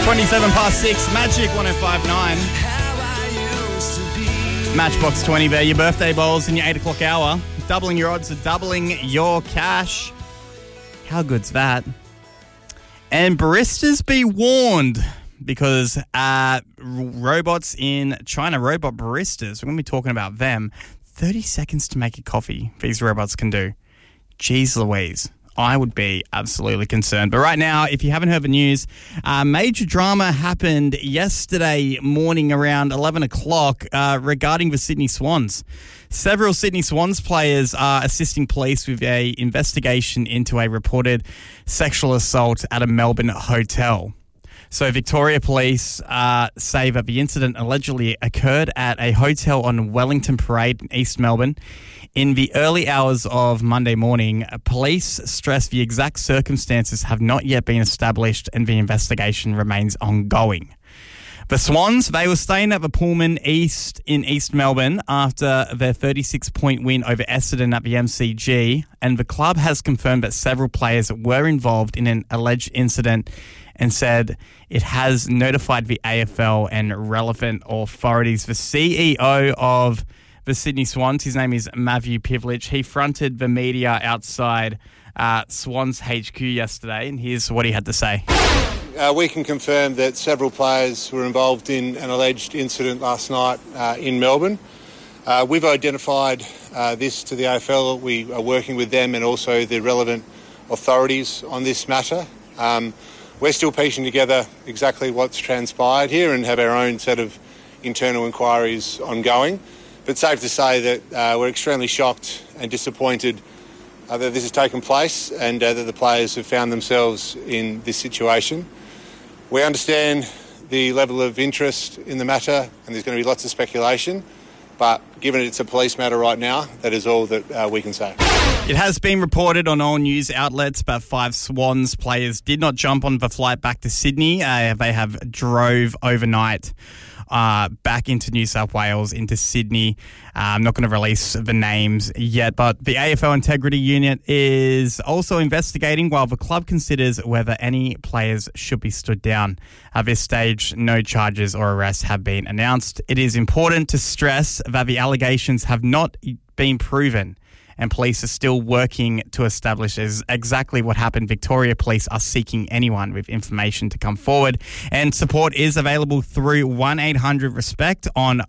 27 past 6, Magic 105.9. Matchbox 20 there, your birthday bowls in your 8 o'clock hour. Doubling your odds of doubling your cash. How good's that? And baristas be warned, because robots in China, robot baristas, we're going to be talking about them. 30 seconds to make a coffee these robots can do. Jeez Louise. I would be absolutely concerned. But right now, if you haven't heard the news, major drama happened yesterday morning around 11 o'clock regarding the Sydney Swans. Several Sydney Swans players are assisting police with an investigation into a reported sexual assault at a Melbourne hotel. So Victoria Police say that the incident allegedly occurred at a hotel on Wellington Parade in East Melbourne. In the early hours of Monday morning, police stress the exact circumstances have not yet been established and the investigation remains ongoing. The Swans, they were staying at the Pullman East in East Melbourne after their 36-point win over Essendon at the MCG, and the club has confirmed that several players were involved in an alleged incident and said it has notified the AFL and relevant authorities. The CEO of the Sydney Swans, his name is Matthew Pivlich. He fronted the media outside Swans HQ yesterday, and here's what he had to say. We can confirm that several players were involved in an alleged incident last night in Melbourne. We've identified this to the AFL. We are working with them and also the relevant authorities on this matter. We're still piecing together exactly what's transpired here and have our own set of internal inquiries ongoing. But safe to say that we're extremely shocked and disappointed that this has taken place and that the players have found themselves in this situation. We understand the level of interest in the matter and there's going to be lots of speculation, but given it's a police matter right now, that is all that we can say. It has been reported on all news outlets that 5 Swans players did not jump on the flight back to Sydney. They have drove overnight back into New South Wales, into Sydney. I'm not going to release the names yet, but the AFL Integrity Unit is also investigating while the club considers whether any players should be stood down. At this stage, no charges or arrests have been announced. It is important to stress that the allegations have not been proven, and police are still working to establish exactly what happened. Victoria Police are seeking anyone with information to come forward, and support is available through 1-800-RESPECT on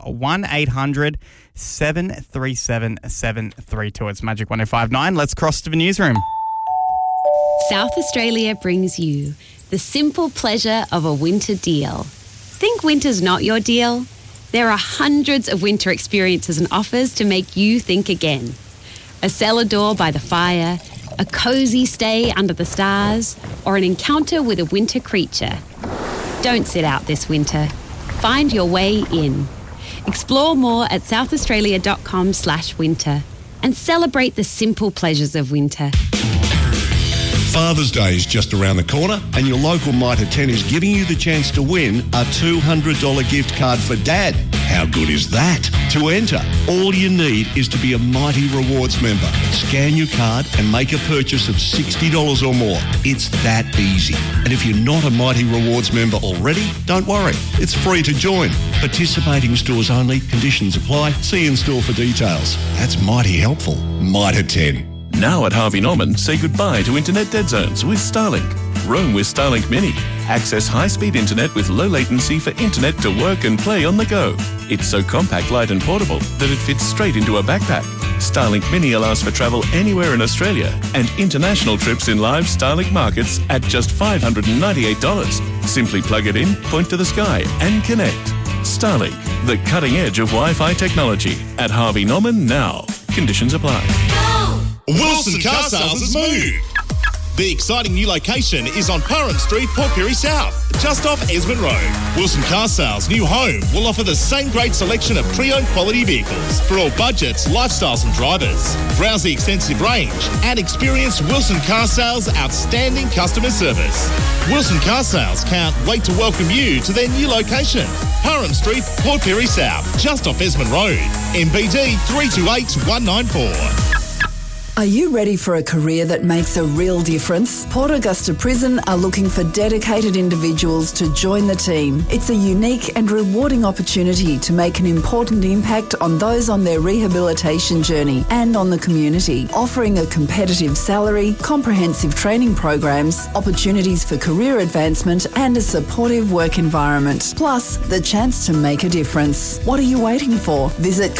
1-800-737-732. It's Magic 105.9. Let's cross to the newsroom. South Australia brings you the simple pleasure of a winter deal. Think winter's not your deal? There are hundreds of winter experiences and offers to make you think again. A cellar door by the fire, a cosy stay under the stars, or an encounter with a winter creature. Don't sit out this winter. Find your way in. Explore more at southaustralia.com/winter and celebrate the simple pleasures of winter. Father's Day is just around the corner and your local Mitre 10 is giving you the chance to win a $200 gift card for Dad. How good is that? To enter, all you need is to be a Mighty Rewards member. Scan your card and make a purchase of $60 or more. It's that easy. And if you're not a Mighty Rewards member already, don't worry. It's free to join. Participating stores only. Conditions apply. See in store for details. That's mighty helpful. Mitre 10. Now at Harvey Norman, say goodbye to internet dead zones with Starlink. Roam with Starlink Mini. Access high-speed internet with low latency for internet to work and play on the go. It's so compact, light and portable that it fits straight into a backpack. Starlink Mini allows for travel anywhere in Australia and international trips in live Starlink markets at just $598. Simply plug it in, point to the sky and connect. Starlink, the cutting edge of Wi-Fi technology. At Harvey Norman now. Conditions apply. Wilson Car Sales has moved. The exciting new location is on Parham Street, Port Pirie South, just off Esmond Road. Wilson Car Sales' new home will offer the same great selection of pre-owned quality vehicles for all budgets, lifestyles and drivers. Browse the extensive range and experience Wilson Car Sales' outstanding customer service. Wilson Car Sales can't wait to welcome you to their new location, Parham Street, Port Pirie South, just off Esmond Road, MBD 328194. Are you ready for a career that makes a real difference? Port Augusta Prison are looking for dedicated individuals to join the team. It's a unique and rewarding opportunity to make an important impact on those on their rehabilitation journey and on the community, offering a competitive salary, comprehensive training programs, opportunities for career advancement and a supportive work environment. Plus, the chance to make a difference. What are you waiting for? Visit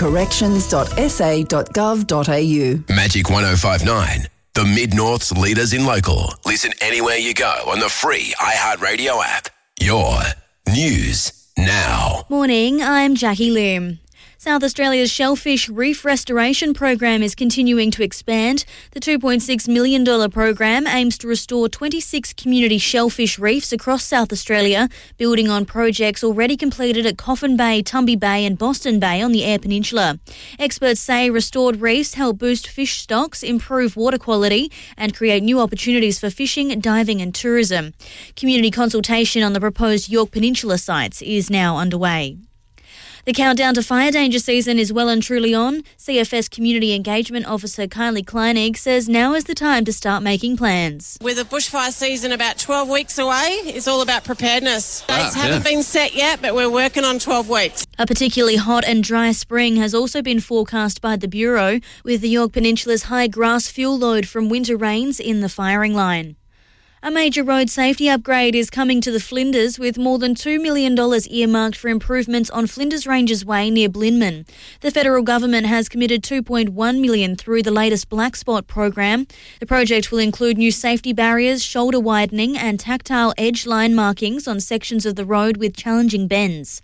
corrections.sa.gov.au. Magic 105.9, the Mid-North's leaders in local. Listen anywhere you go on the free iHeartRadio app. Your news now. Morning, I'm Jackie Loom. South Australia's Shellfish Reef Restoration Program is continuing to expand. The $2.6 million program aims to restore 26 community shellfish reefs across South Australia, building on projects already completed at Coffin Bay, Tumby Bay and Boston Bay on the Eyre Peninsula. Experts say restored reefs help boost fish stocks, improve water quality and create new opportunities for fishing, diving and tourism. Community consultation on the proposed Yorke Peninsula sites is now underway. The countdown to fire danger season is well and truly on. CFS Community Engagement Officer Kylie Kleinig says now is the time to start making plans. With the bushfire season about 12 weeks away, it's all about preparedness. Dates haven't been set yet, but we're working on 12 weeks. A particularly hot and dry spring has also been forecast by the Bureau, with the Yorke Peninsula's high grass fuel load from winter rains in the firing line. A major road safety upgrade is coming to the Flinders, with more than $2 million earmarked for improvements on Flinders Ranges Way near Blinman. The federal government has committed $2.1 million through the latest Black Spot program. The project will include new safety barriers, shoulder widening and tactile edge line markings on sections of the road with challenging bends.